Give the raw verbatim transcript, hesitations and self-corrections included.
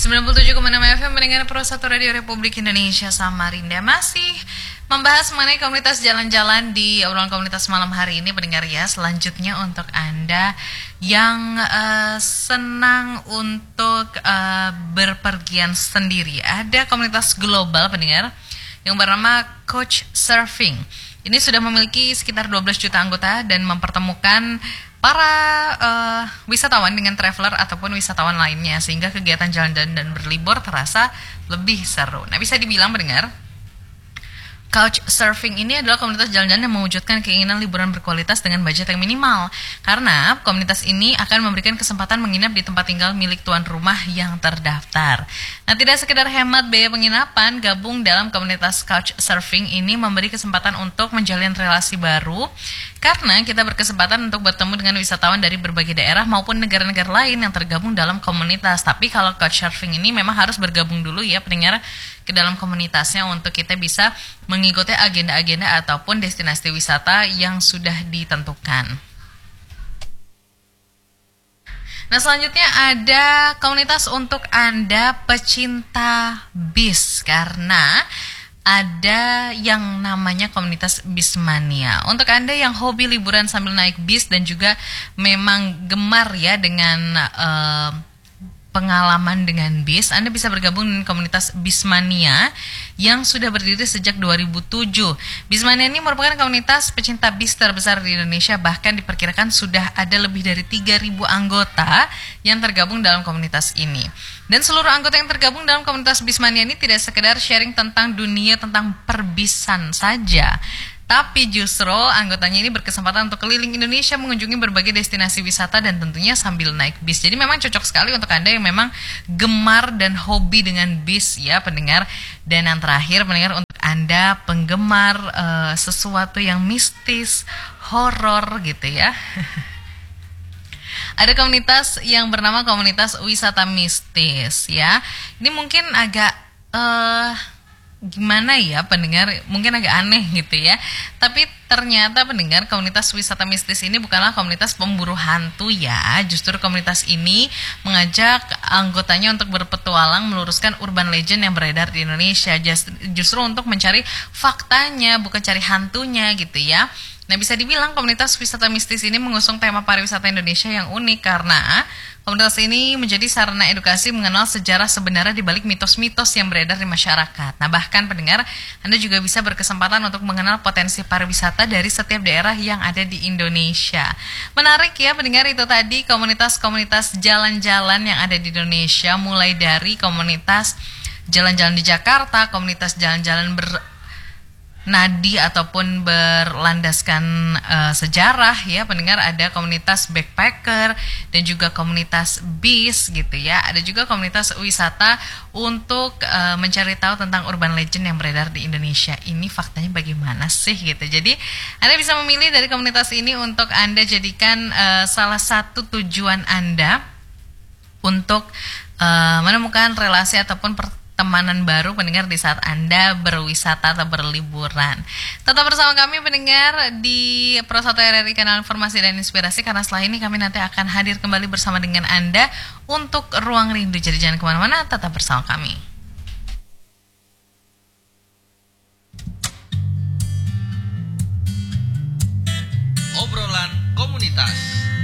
sembilan puluh tujuh koma enam F M mendengar Pro satu Radio Republik Indonesia Samarinda. Masih membahas mengenai komunitas jalan-jalan di obrolan komunitas malam hari ini, pendengar ya. Selanjutnya untuk Anda yang uh, senang untuk uh, berpergian sendiri, ada komunitas global pendengar yang bernama Coach Surfing. Ini sudah memiliki sekitar dua belas juta anggota dan mempertemukan para uh, wisatawan dengan traveler ataupun wisatawan lainnya, sehingga kegiatan jalan-jalan dan berlibur terasa lebih seru. Nah, bisa dibilang mendengar, Couch Surfing ini adalah komunitas jalan-jalan yang mewujudkan keinginan liburan berkualitas dengan budget yang minimal. Karena komunitas ini akan memberikan kesempatan menginap di tempat tinggal milik tuan rumah yang terdaftar. Nah, tidak sekedar hemat biaya penginapan, gabung dalam komunitas Couch Surfing ini memberi kesempatan untuk menjalin relasi baru, karena kita berkesempatan untuk bertemu dengan wisatawan dari berbagai daerah maupun negara-negara lain yang tergabung dalam komunitas. Tapi kalau Couchsurfing ini memang harus bergabung dulu ya pendengar ke dalam komunitasnya untuk kita bisa mengikuti agenda-agenda ataupun destinasi wisata yang sudah ditentukan. Nah, selanjutnya ada komunitas untuk Anda pecinta bis, karena ada yang namanya komunitas Bismania. Untuk Anda yang hobi liburan sambil naik bis dan juga memang gemar ya dengan uh, pengalaman dengan bis, Anda bisa bergabung dengan komunitas Bismania yang sudah berdiri sejak dua ribu tujuh. Bismania ini merupakan komunitas pecinta bis terbesar di Indonesia, bahkan diperkirakan sudah ada lebih dari tiga ribu anggota yang tergabung dalam komunitas ini. Dan seluruh anggota yang tergabung dalam komunitas Bismania ini tidak sekedar sharing tentang dunia tentang perbisan saja, tapi justru anggotanya ini berkesempatan untuk keliling Indonesia mengunjungi berbagai destinasi wisata dan tentunya sambil naik bis. Jadi memang cocok sekali untuk Anda yang memang gemar dan hobi dengan bis ya pendengar. Dan yang terakhir pendengar, untuk Anda penggemar uh, sesuatu yang mistis, horor gitu ya. Ada komunitas yang bernama komunitas wisata mistis ya. Ini mungkin agak uh, gimana ya pendengar, mungkin agak aneh gitu ya. Tapi ternyata pendengar, komunitas wisata mistis ini bukanlah komunitas pemburu hantu ya. Justru komunitas ini mengajak anggotanya untuk berpetualang meluruskan urban legend yang beredar di Indonesia. Justru untuk mencari faktanya, bukan cari hantunya gitu ya. Nah, bisa dibilang komunitas wisata mistis ini mengusung tema pariwisata Indonesia yang unik, karena komunitas ini menjadi sarana edukasi mengenal sejarah sebenarnya di balik mitos-mitos yang beredar di masyarakat. Nah, bahkan pendengar, Anda juga bisa berkesempatan untuk mengenal potensi pariwisata dari setiap daerah yang ada di Indonesia. Menarik ya pendengar, itu tadi komunitas-komunitas jalan-jalan yang ada di Indonesia, mulai dari komunitas jalan-jalan di Jakarta, komunitas jalan-jalan ber nadi ataupun berlandaskan uh, sejarah ya pendengar, ada komunitas backpacker dan juga komunitas bis gitu ya. Ada juga komunitas wisata untuk uh, mencari tahu tentang urban legend yang beredar di Indonesia. Ini faktanya bagaimana sih gitu. Jadi Anda bisa memilih dari komunitas ini untuk Anda jadikan uh, salah satu tujuan Anda untuk uh, menemukan relasi ataupun per temanan baru pendengar di saat Anda berwisata atau berliburan. Tetap bersama kami pendengar di Pro satu R R I Kanal Informasi dan Inspirasi, karena setelah ini kami nanti akan hadir kembali bersama dengan Anda untuk Ruang Rindu. Jadi jangan kemana-mana, tetap bersama kami. Obrolan komunitas.